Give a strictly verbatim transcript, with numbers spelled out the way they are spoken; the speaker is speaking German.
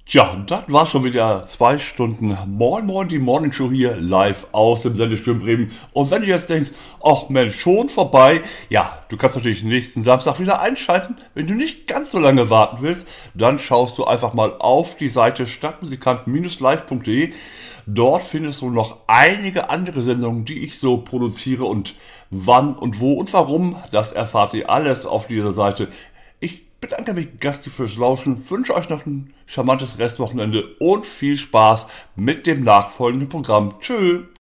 Tja, das war schon wieder zwei Stunden Moin Moin, die Morning Show hier live aus dem Sendestürm Bremen. Und wenn du jetzt denkst, ach Mensch, schon vorbei, ja, du kannst natürlich nächsten Samstag wieder einschalten. Wenn du nicht ganz so lange warten willst, dann schaust du einfach mal auf die Seite stadtmusikant live punkt de. Dort findest du noch einige andere Sendungen, die ich so produziere, und wann und wo und warum, das erfahrt ihr alles auf dieser Seite. Ich bedanke mich gastlich fürs Lauschen, wünsche euch noch ein charmantes Restwochenende und viel Spaß mit dem nachfolgenden Programm. Tschö!